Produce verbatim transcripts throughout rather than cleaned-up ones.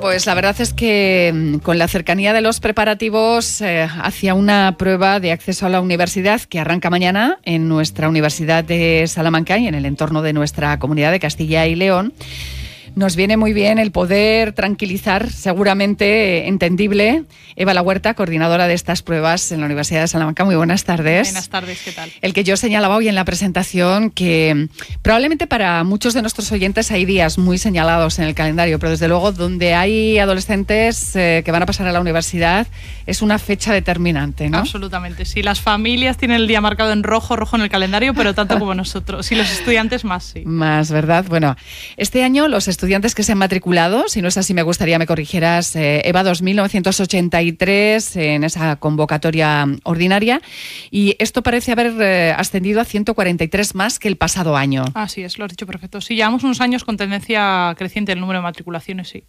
pues la verdad es que con la cercanía de los preparativos eh, hacia una prueba de acceso a la universidad que arranca mañana en nuestra Universidad de Salamanca y en el entorno de nuestra comunidad de Castilla y León, nos viene muy bien el poder tranquilizar, seguramente entendible, Eva La Huerta, coordinadora de estas pruebas en la Universidad de Salamanca. Muy buenas tardes. Buenas tardes, ¿qué tal? El que yo señalaba hoy en la presentación que probablemente para muchos de nuestros oyentes hay días muy señalados en el calendario, pero desde luego donde hay adolescentes eh, que van a pasar a la universidad es una fecha determinante, ¿no? Absolutamente, sí. Las familias tienen el día marcado en rojo, rojo en el calendario, pero tanto como nosotros. Y los estudiantes más, sí. Más, ¿verdad? Bueno, este año los estudiantes estudiantes que se han matriculado, si no es así me gustaría me corrigieras, eh, Eva, dos mil novecientos ochenta y tres en esa convocatoria ordinaria, y esto parece haber eh, ascendido a ciento cuarenta y tres más que el pasado año. Así es, lo has dicho perfecto. Sí, llevamos unos años con tendencia creciente en el número de matriculaciones, sí.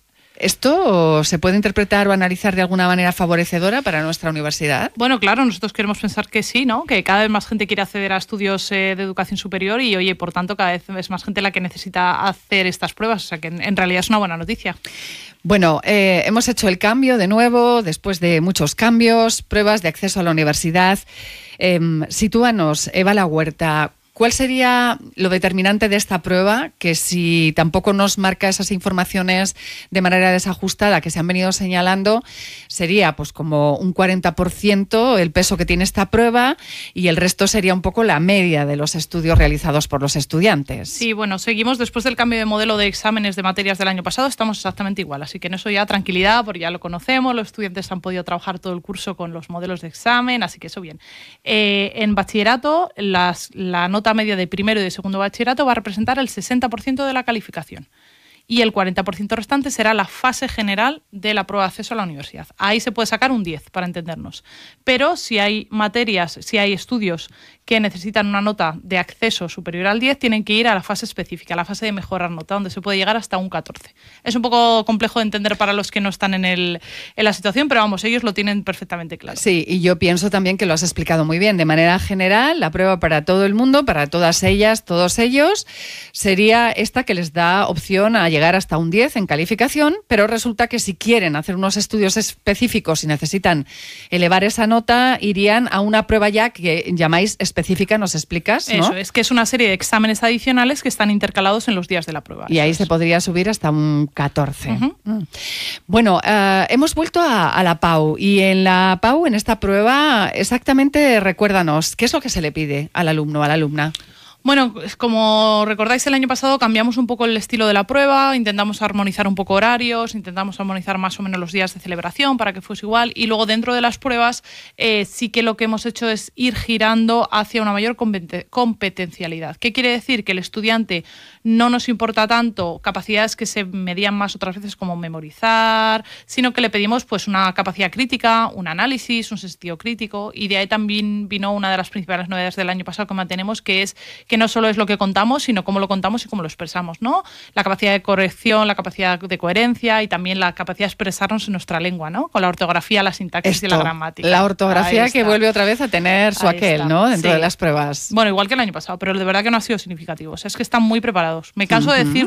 ¿Esto se puede interpretar o analizar de alguna manera favorecedora para nuestra universidad? Bueno, claro, nosotros queremos pensar que sí, ¿no? Que cada vez más gente quiere acceder a estudios eh, de educación superior y, oye, por tanto, cada vez es más gente la que necesita hacer estas pruebas. O sea, que en, en realidad es una buena noticia. Bueno, eh, hemos hecho el cambio de nuevo, después de muchos cambios, pruebas de acceso a la universidad. Eh, sitúanos, Eva La Huerta, ¿cuál sería lo determinante de esta prueba? Que si tampoco nos marca esas informaciones de manera desajustada que se han venido señalando, sería pues como un cuarenta por ciento el peso que tiene esta prueba y el resto sería un poco la media de los estudios realizados por los estudiantes. Sí, bueno, seguimos después del cambio de modelo de exámenes de materias del año pasado, estamos exactamente igual, así que en eso ya tranquilidad, porque ya lo conocemos, los estudiantes han podido trabajar todo el curso con los modelos de examen, así que eso bien. Eh, en bachillerato, las, la nota media de primero y de segundo bachillerato va a representar el sesenta por ciento de la calificación y el cuarenta por ciento restante será la fase general de la prueba de acceso a la universidad. Ahí se puede sacar un diez, para entendernos. Pero si hay materias, si hay estudios que necesitan una nota de acceso superior al diez, tienen que ir a la fase específica, a la fase de mejorar nota, donde se puede llegar hasta un catorce. Es un poco complejo de entender para los que no están en, el, en la situación, pero vamos, ellos lo tienen perfectamente claro. Sí, y yo pienso también que lo has explicado muy bien. De manera general, la prueba para todo el mundo, para todas ellas, todos ellos, sería esta que les da opción a llegar hasta un diez en calificación, pero resulta que si quieren hacer unos estudios específicos y necesitan elevar esa nota, irían a una prueba ya que llamáis específica, ¿nos explicas? ¿No? Eso, es que es una serie de exámenes adicionales que están intercalados en los días de la prueba. Y ahí es. se podría subir hasta un catorce. Uh-huh. Mm. Bueno, uh, hemos vuelto a, a la PAU, y en la PAU, en esta prueba, exactamente recuérdanos, ¿qué es lo que se le pide al alumno, a la alumna? Bueno, como recordáis, el año pasado cambiamos un poco el estilo de la prueba, intentamos armonizar un poco horarios, intentamos armonizar más o menos los días de celebración para que fuese igual, y luego dentro de las pruebas eh, sí que lo que hemos hecho es ir girando hacia una mayor competencialidad. ¿Qué quiere decir? Que el estudiante no nos importa tanto capacidades que se medían más otras veces como memorizar, sino que le pedimos pues una capacidad crítica, un análisis, un sentido crítico, y de ahí también vino una de las principales novedades del año pasado que mantenemos, que es que no solo es lo que contamos, sino cómo lo contamos y cómo lo expresamos, ¿no? La capacidad de corrección, la capacidad de coherencia y también la capacidad de expresarnos en nuestra lengua, ¿no? Con la ortografía, la sintaxis Esto, y la gramática. La ortografía que vuelve otra vez a tener su Ahí aquel, está. ¿no? Dentro sí. de las pruebas. Bueno, igual que el año pasado, pero de verdad que no ha sido significativo. O sea, es que están muy preparados. Me canso uh-huh. de decirlo